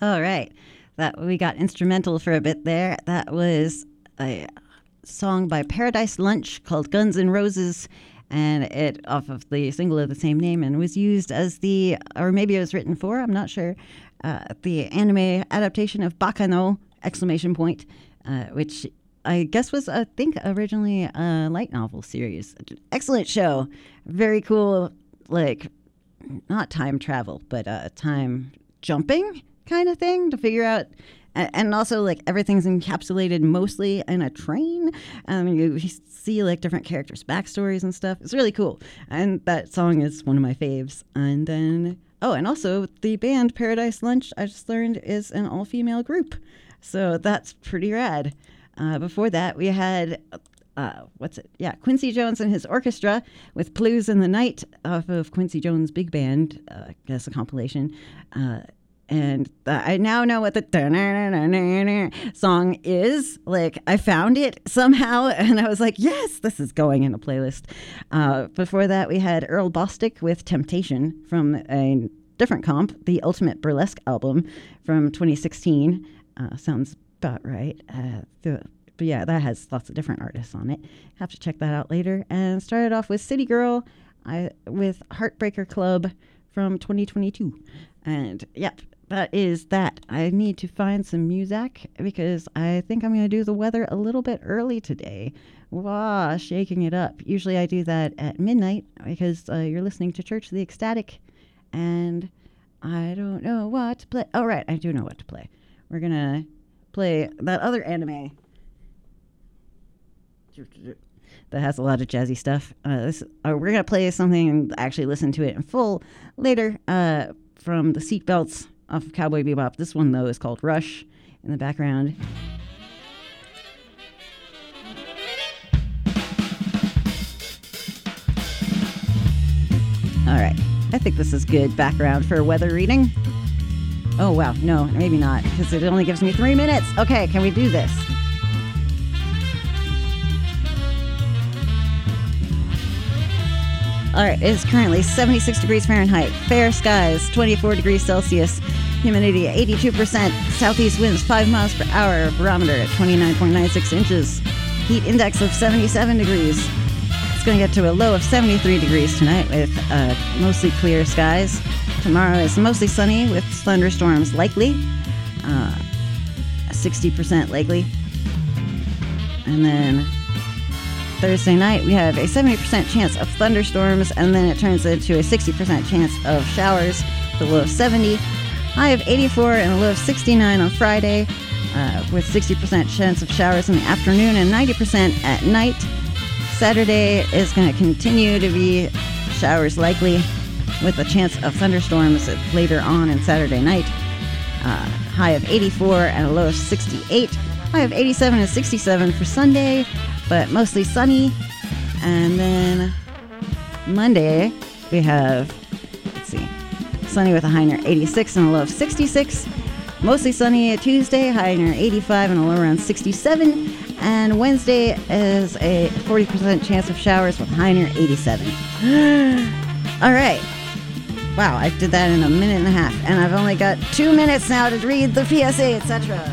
All right. That we got instrumental for a bit there. That was a song by Paradise Lunch called Guns N' Roses, and it off of the single of the same name, and was used as or maybe it was written for, I'm not sure, the anime adaptation of Bakano! Which I guess was, I think, originally a light novel series. Excellent show. Very cool, like, not time travel, but time jumping kind of thing to figure out. And also, like, everything's encapsulated mostly in a train. You see, like, different characters' backstories and stuff. It's really cool. And that song is one of my faves. And then, and also the band Paradise Lunch, I just learned, is an all-female group. So that's pretty rad. Before that, we had, Quincy Jones and his orchestra with Blues in the Night off of Quincy Jones' Big Band, I guess a compilation. And I now know what the song is. Like, I found it somehow, and I was like, yes, this is going in a playlist. Before that, we had Earl Bostick with Temptation from a different comp, the Ultimate Burlesque album from 2016. Sounds about right. But yeah, that has lots of different artists on it. Have to check that out later. And started off with City Girl with Heartbreaker Club from 2022. And yep, that is that. I need to find some music because I think I'm going to do the weather a little bit early today. Wow, shaking it up. Usually I do that at midnight because you're listening to Church of the Ecstatic. And I don't know what to play. Oh, right, I do know what to play. We're going to play that other anime that has a lot of jazzy stuff. We're going to play something and actually listen to it in full later from the Seatbelts off of Cowboy Bebop. This one, though, is called Rush in the background. All right. I think this is good background for weather reading. Oh, wow. No, maybe not, because it only gives me 3 minutes. Okay, can we do this? All right, it is currently 76 degrees Fahrenheit, fair skies, 24 degrees Celsius, humidity 82%, southeast winds 5 miles per hour, barometer at 29.96 inches, heat index of 77 degrees. It's going to get to a low of 73 degrees tonight with mostly clear skies. Tomorrow is mostly sunny with thunderstorms likely, 60% likely. And then Thursday night, we have a 70% chance of thunderstorms, and then it turns into a 60% chance of showers, the low of 70. High of 84 and a low of 69 on Friday, with 60% chance of showers in the afternoon and 90% at night. Saturday is going to continue to be showers likely, with a chance of thunderstorms later on in Saturday night. High of 84 and a low of 68. High of 87 and 67 for Sunday, but mostly sunny. And then Monday, we have, sunny with a high near 86 and a low of 66. Mostly sunny Tuesday, high near 85 and a low around 67. And Wednesday is a 40% chance of showers with a high near 87. All right. Wow, I did that in a minute and a half, and I've only got 2 minutes now to read the PSA, etc.